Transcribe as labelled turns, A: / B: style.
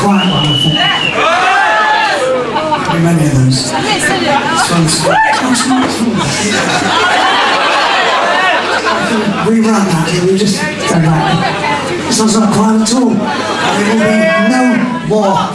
A: quiet one, I think. Very many of those. This one's rerun that, we just go back. This one's not quiet at all. There will be no more